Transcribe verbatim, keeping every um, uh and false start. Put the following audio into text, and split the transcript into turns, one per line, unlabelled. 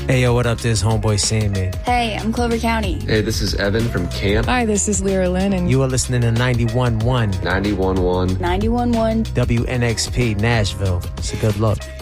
Hey, yo, what up? This is Homeboy Sandman.
Hey, I'm Clover County.
Hey, this is Evan from Camp.
Hi, this is Lyra Lynn, and
you are listening to ninety-one point one
ninety-one point one
ninety-one point one
W N X P Nashville. So good luck.